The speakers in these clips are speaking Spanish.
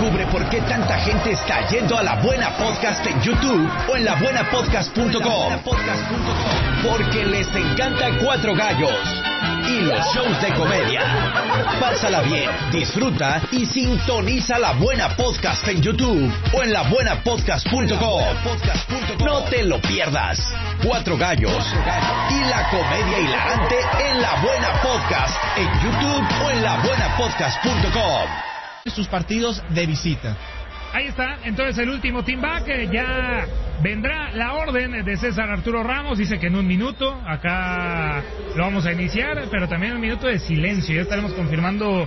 Descubre por qué tanta gente está yendo a La Buena Podcast en YouTube o en labuenapodcast.com. Porque les encanta Cuatro Gallos y los shows de comedia. Pásala bien, disfruta y sintoniza La Buena Podcast en YouTube o en labuenapodcast.com. No te lo pierdas. Cuatro Gallos y la comedia hilarante en La Buena Podcast en YouTube o en labuenapodcast.com. Sus partidos de visita. Ahí está, entonces el último team back, ya vendrá la orden de César Arturo Ramos, dice que en un minuto, acá lo vamos a iniciar, pero también un minuto de silencio, ya estaremos confirmando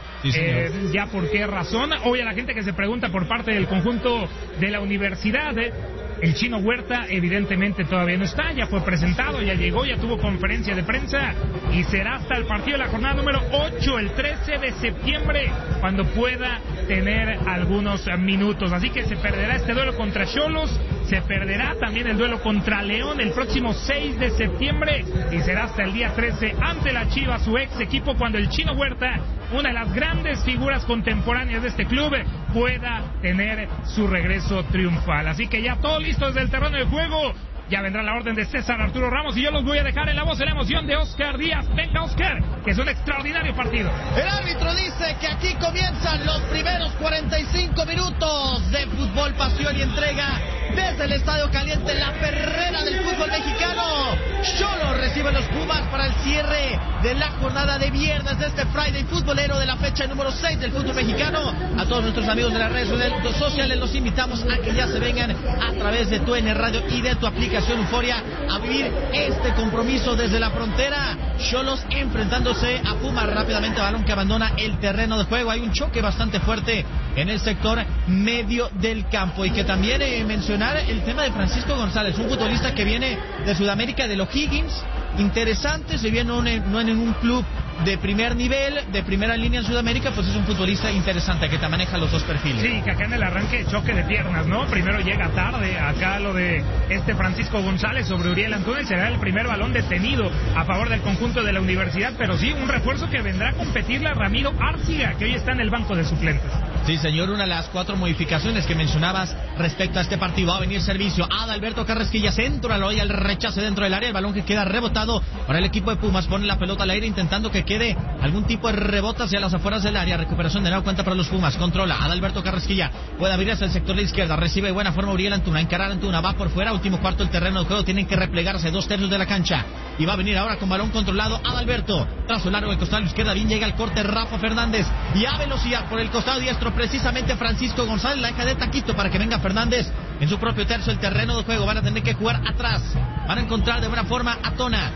ya por qué razón. Hoy a la gente que se pregunta por parte del conjunto de la universidad, el Chino Huerta evidentemente todavía no está, ya fue presentado, ya llegó, ya tuvo conferencia de prensa y será hasta el partido de la jornada número 8, el 13 de septiembre, cuando pueda tener algunos minutos. Así que se perderá este duelo contra Xolos, se perderá también el duelo contra León el próximo 6 de septiembre y será hasta el día 13 ante la Chivas, su ex equipo, cuando el Chino Huerta, una de las grandes figuras contemporáneas de este club, pueda tener su regreso triunfal. Así que ya todo listo desde el terreno de juego. Ya vendrá la orden de César Arturo Ramos y yo los voy a dejar en la voz de la emoción de Oscar Díaz. Venga, Oscar, que es un extraordinario partido. El árbitro dice que aquí comienzan los primeros 45 minutos de fútbol, pasión y entrega desde el Estadio Caliente, la perrera del fútbol mexicano. Xolos recibe los Pumas para el cierre de la jornada de viernes de este Friday futbolero de la fecha número 6 del fútbol mexicano. A todos nuestros amigos de las redes sociales los invitamos a que ya se vengan a través de tu N Radio y de tu aplicación Euforia a vivir este compromiso desde la frontera. Xolos enfrentándose a Pumas, rápidamente balón que abandona el terreno de juego. Hay un choque bastante fuerte en el sector medio del campo. Y que también mencionar el tema de Francisco González, un futbolista que viene de Sudamérica, de los Higgins. Interesante, si bien no en un club de primer nivel, de primera línea en Sudamérica, pues es un futbolista interesante que te maneja los dos perfiles. Sí, que acá en el arranque choque de piernas, ¿no? Primero llega tarde, acá lo de Francisco González sobre Uriel Antúnez, será el primer balón detenido a favor del conjunto de la universidad, pero sí, un refuerzo que vendrá a competirle a Ramiro Arciga, que hoy está en el banco de suplentes. Sí, señor, una de las 4 modificaciones que mencionabas respecto a este partido. Va a venir servicio. Adalberto Carrasquilla, centro al hoy, al rechace dentro del área, el balón que queda rebotado para el equipo de Pumas, pone la pelota al aire intentando que quede algún tipo de rebote hacia las afueras del área. Recuperación de nueva cuenta para los Pumas, controla Adalberto Carrasquilla, puede abrir hacia el sector de la izquierda, recibe de buena forma Uriel Antuna, encarar Antuna, va por fuera, último cuarto del terreno de juego, tienen que replegarse 2/3 de la cancha y va a venir ahora con balón controlado Adalberto, trazo largo del costado izquierda, bien llega el corte Rafa Fernández y a velocidad por el costado diestro precisamente Francisco González, la deja de taquito para que venga Fernández en su propio tercio del terreno de juego. Van a tener que jugar atrás, van a encontrar de buena forma a Tona.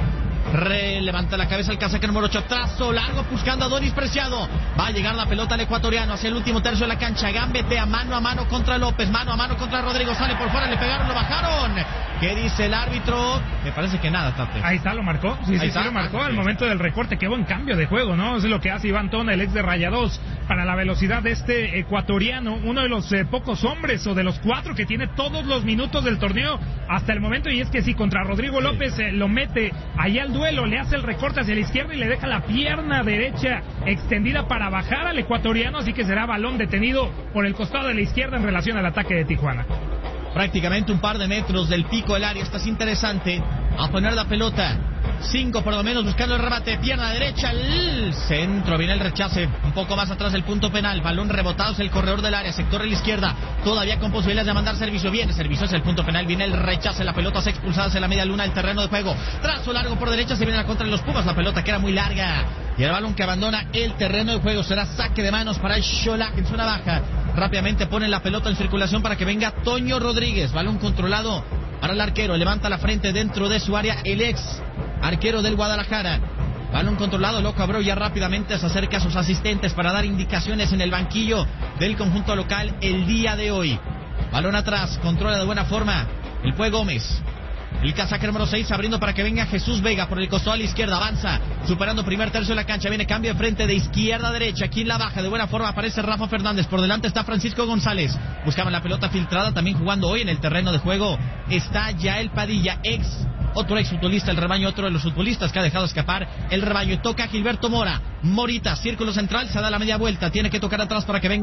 Levanta la cabeza el casaca número 8, trazo largo buscando a Donis Preciado, va a llegar la pelota al ecuatoriano hacia el último tercio de la cancha, gambetea mano a mano contra López, mano a mano contra Rodrigo, sale por fuera, le pegaron, lo bajaron. ¿Qué dice el árbitro? Me parece que nada, Tate. Ahí está, lo marcó, sí, lo marcó al momento del recorte. Qué buen cambio de juego, ¿no? Es lo que hace Iván Tona, el ex de Rayados, para la velocidad de este ecuatoriano, uno de los pocos hombres o de los 4 que tiene todos los minutos del torneo hasta el momento. Y es que sí, contra Rodrigo López lo mete ahí al duelo, le hace el recorte hacia la izquierda y le deja la pierna derecha extendida para bajar al ecuatoriano, así que será balón detenido por el costado de la izquierda en relación al ataque de Tijuana. Prácticamente un par de metros del pico del área, estás interesante a poner la pelota, 5 por lo menos buscando el remate, pierna derecha, el centro, viene el rechace, un poco más atrás del punto penal, balón rebotado hacia el corredor del área, sector de la izquierda, todavía con posibilidades de mandar servicio, viene servicio hacia el punto penal, viene el rechace, la pelota se expulsada hacia la media luna del terreno de juego, trazo largo por derecha, se viene la contra de los Pumas, la pelota que era muy larga, y el balón que abandona el terreno de juego, será saque de manos para el Xolac en zona baja. Rápidamente ponen la pelota en circulación para que venga Toño Rodríguez, balón controlado para el arquero, levanta la frente dentro de su área el ex arquero del Guadalajara, balón controlado, lo cabró ya rápidamente, se acerca a sus asistentes para dar indicaciones en el banquillo del conjunto local el día de hoy. Balón atrás, controla de buena forma el Pue Gómez. El casaca número 6 abriendo para que venga Jesús Vega por el costado a la izquierda, avanza, superando primer tercio de la cancha, viene cambio de frente de izquierda a derecha, aquí en la baja, de buena forma aparece Rafa Fernández, por delante está Francisco González, buscaban la pelota filtrada, también jugando hoy en el terreno de juego, está Yael Padilla, otro ex futbolista del rebaño, otro de los futbolistas que ha dejado escapar el rebaño, toca Gilberto Mora, Morita, círculo central, se da la media vuelta, tiene que tocar atrás para que venga